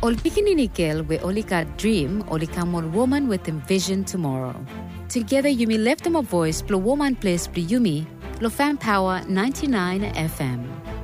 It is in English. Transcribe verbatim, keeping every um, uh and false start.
Ol Pikininikel we Olika dream, Olika more woman with envision tomorrow. Together Yumi left them a voice, Plo woman place Plo Yumi, Lo Fan Power ninety-nine F M.